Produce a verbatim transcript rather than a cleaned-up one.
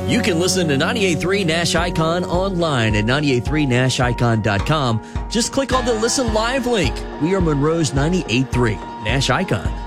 You can listen to ninety-eight point three Nash Icon online at ninety-eight point three nash icon dot com. Just click on the Listen Live link. We are Monroe's ninety-eight point three Nash Icon.